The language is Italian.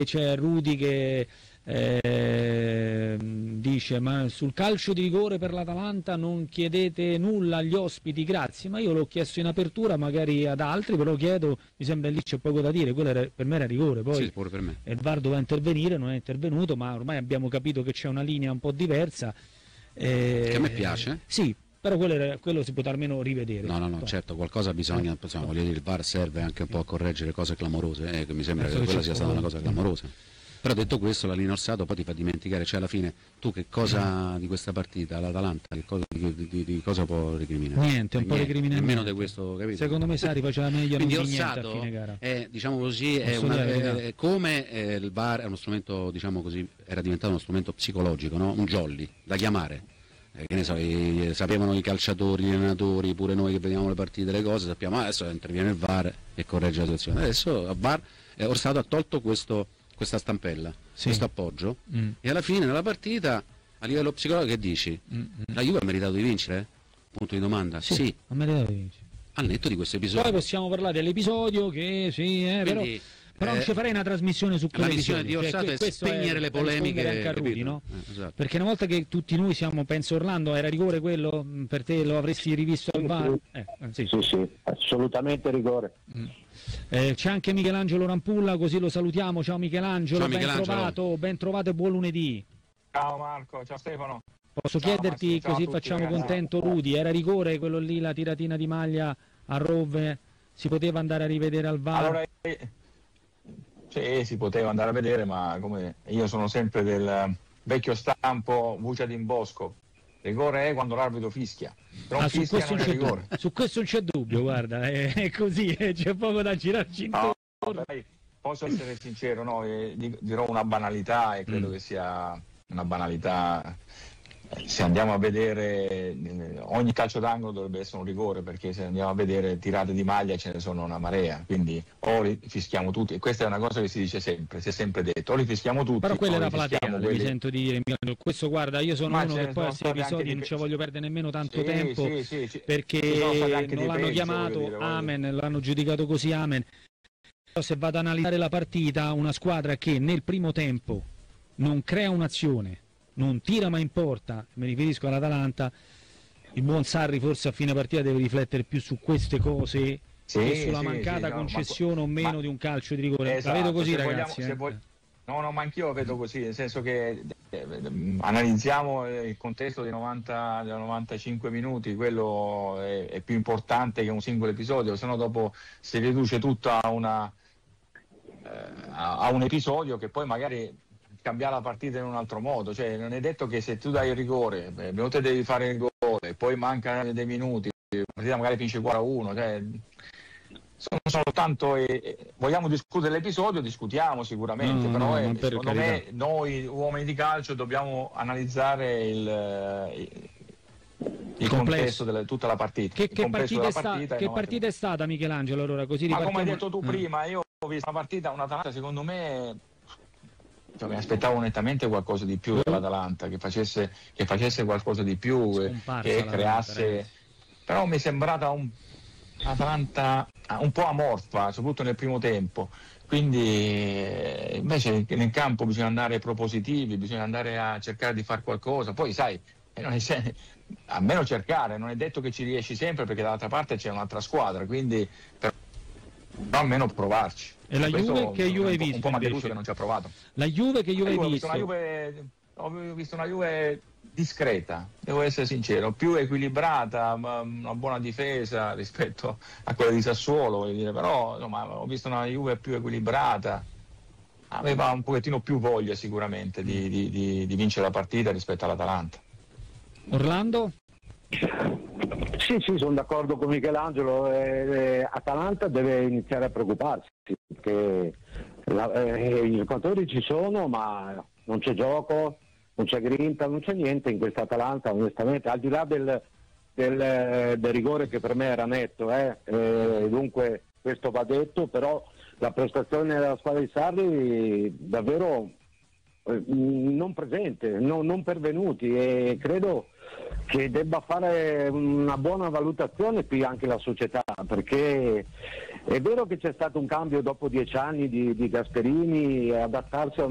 c'è Rudy che dice: ma sul calcio di rigore per l'Atalanta non chiedete nulla agli ospiti, grazie. Ma io l'ho chiesto in apertura, magari ad altri, però chiedo, mi sembra lì c'è poco da dire, quello per me era rigore, poi sì, pure per me. il VAR doveva intervenire, non è intervenuto, ma ormai abbiamo capito che c'è una linea un po' diversa, che a me piace, sì, però quello si potrà almeno rivedere. No, certo, qualcosa bisogna, voglio dire, il VAR serve anche un po' a correggere cose clamorose, che mi sembra che quella sia stata una cosa clamorosa. Però detto questo, la linea Orsato poi ti fa dimenticare, cioè alla fine tu che cosa di questa partita, l'Atalanta, di cosa può recriminare? Niente, un po' recriminare. Nemmeno di questo, capito? Secondo me Sarri faceva meglio. Quindi non Orsato niente a fine gara. è, diciamo così, come il VAR è uno strumento, diciamo così, era diventato uno strumento psicologico, no? Un jolly da chiamare. Che ne so, sapevano i calciatori, gli allenatori, pure noi che vediamo le partite, le cose, sappiamo adesso interviene il VAR e corregge la situazione. Adesso il VAR, Orsato ha tolto questa stampella, questo appoggio, e alla fine nella partita, a livello psicologico, che dici? La Juve ha meritato di vincere? Punto di domanda. Sì. Ha meritato di vincere. Al netto di questo episodio. Poi possiamo parlare dell'episodio che sì, però non ci farei una trasmissione su la missione di Orsato è spegnere le polemiche anche a Rudy, no? Esatto. Perché una volta che tutti noi siamo, penso Orlando, era rigore quello? Per te lo avresti rivisto al VAR? Sì, assolutamente rigore. C'è anche Michelangelo Rampulla, così lo salutiamo. Ciao Michelangelo, ben trovato e buon lunedì. Ciao Marco, ciao Stefano. Posso chiederti, Massimo, così tutti, facciamo ragazzi. contento Rudy, era rigore quello lì, la tiratina di maglia a Rove? Si poteva andare a rivedere al VAR? Allora, sì, si poteva andare a vedere, ma come io sono sempre del vecchio stampo Vucia d'Imbosco. Rigore è quando l'arbitro fischia, però su questo non è rigore. Su questo non c'è dubbio, guarda, è così, c'è poco da girarci intorno. Posso essere sincero, no? Dirò una banalità e credo che sia una banalità. Se andiamo a vedere, ogni calcio d'angolo dovrebbe essere un rigore, perché se andiamo a vedere tirate di maglia ce ne sono una marea, quindi o li fischiamo tutti, e questa è una cosa che si dice sempre, si è sempre detto, o li fischiamo tutti. Però quella è la platea, quelli... mi sento di dire, questo guarda, io sono uno che poi a questi episodi non ci voglio perdere nemmeno tanto tempo, perché non l'hanno chiamato, amen, l'hanno giudicato così, amen. Però se vado ad analizzare la partita, una squadra che nel primo tempo non crea un'azione, non tira ma in porta, mi riferisco all'Atalanta, il buon Sarri forse a fine partita deve riflettere più su queste cose che sulla mancata concessione o meno di un calcio di rigore. Esatto, la vedo così, se ragazzi. No, ma anch'io lo vedo così, nel senso che analizziamo il contesto dei 95 minuti, quello è più importante che un singolo episodio, se no dopo si riduce tutto a un episodio che poi magari cambiare la partita in un altro modo, cioè non è detto che se tu dai il rigore, te devi fare il gol e poi mancano dei minuti, la partita magari finisce 4-1, cioè sono tanto vogliamo discutere l'episodio, discutiamo sicuramente, però secondo me noi uomini di calcio dobbiamo analizzare il contesto di tutta la partita. Che partita è stata, Michelangelo? Allora, così ma come hai detto tu prima, io ho visto una partita, un'Atalanta secondo me, mi aspettavo nettamente qualcosa di più dall'Atalanta, che facesse qualcosa di più, che creasse, però mi è sembrata Atalanta un po' amorfa, soprattutto nel primo tempo, quindi invece nel campo bisogna andare propositivi, bisogna andare a cercare di fare qualcosa, poi sai, almeno cercare, non è detto che ci riesci sempre, perché dall'altra parte c'è un'altra squadra, quindi però almeno provarci. E la Juve che Juve hai visto? Un po' Maderucci che non ci ha provato. La Juve che Juve hai visto? Ho visto una Juve discreta, devo essere sincero, più equilibrata, una buona difesa rispetto a quella di Sassuolo, voglio dire, però insomma, ho visto una Juve più equilibrata, aveva un pochettino più voglia sicuramente di vincere la partita rispetto all'Atalanta. Orlando? Sì, sono d'accordo con Michelangelo, Atalanta deve iniziare a preoccuparsi, perché i giocatori ci sono, ma non c'è gioco, non c'è grinta, non c'è niente in questa Atalanta, onestamente, al di là del rigore che per me era netto, dunque questo va detto, però la prestazione della squadra di Sarri davvero non presente, non pervenuti, e credo che debba fare una buona valutazione qui anche la società, perché È vero che c'è stato un cambio dopo 10 anni di Gasperini, adattarsi a